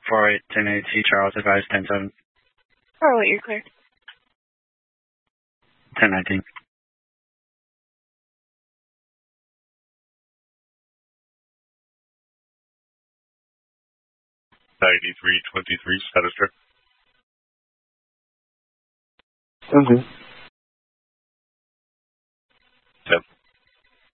4810AT, Charles, advise 107. 408, you're clear. 1019. 9323, status check. Okay.